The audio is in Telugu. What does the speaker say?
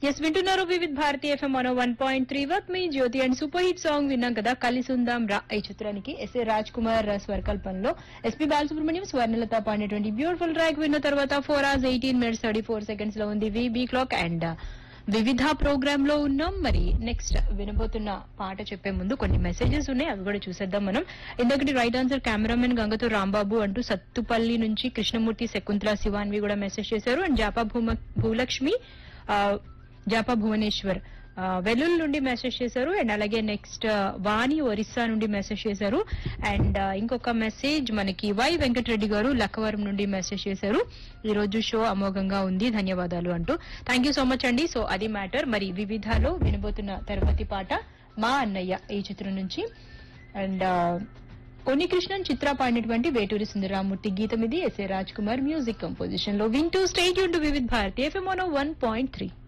ఎస్ వింటున్నారు Vividh Bharati FM 101.3 work me Jyothi and super hit song విన్నాం కదా కలిసుందాం రా ఈ చిత్రానికి ఎస్ఏ రాజ్ కుమార్ స్వరకల్పనలో ఎస్పీ బాలసుబ్రహ్మణ్యం స్వర్ణలత పాడినటువంటి బ్యూటిఫుల్ ట్రాక్ విన్న తర్వాత 4:18 లో ఉంది విబీ క్లాక్ అండ్ వివిధ ప్రోగ్రామ్ లో ఉన్నాం. మరి నెక్స్ట్ వినబోతున్న పాట చెప్పే ముందు కొన్ని మెసేజెస్ ఉన్నాయి, అవి కూడా చూసేద్దాం మనం. ఇందకటి రైట్ ఆన్సర్ కెమెరామెన్ గంగతో రాంబాబు అంటూ సత్తుపల్లి నుంచి కృష్ణమూర్తి శకుంతల శివాన్వి కూడా మెసేజ్ చేశారు. అండ్ జాపా భూలక్ష్మి జాపా భువనేశ్వర్ వెల్లుల్ నుండి మెసేజ్ చేశారు. అండ్ అలాగే నెక్స్ట్ వాణి ఒరిస్సా నుండి మెసేజ్ చేశారు. అండ్ ఇంకొక మెసేజ్ మనకి వై వెంకటరెడ్డి గారు లక్కవరం నుండి మెసేజ్ చేశారు. ఈ రోజు షో అమోఘంగా ఉంది, ధన్యవాదాలు అంటూ. థ్యాంక్ యూ సో మచ్ అండి. సో అది మ్యాటర్. మరి వివిధలో వినబోతున్న తర్వాతి పాట మా అన్నయ్య ఈ చిత్రం నుంచి. అండ్ ఉన్నికృష్ణన్ చిత్ర పాడినటువంటి వేటూరి సుందరరామూర్తి గీతం ఇది. SA Raj Kumar music composition లో వింటూ stay tuned to Vividh Bharati FM 101.3.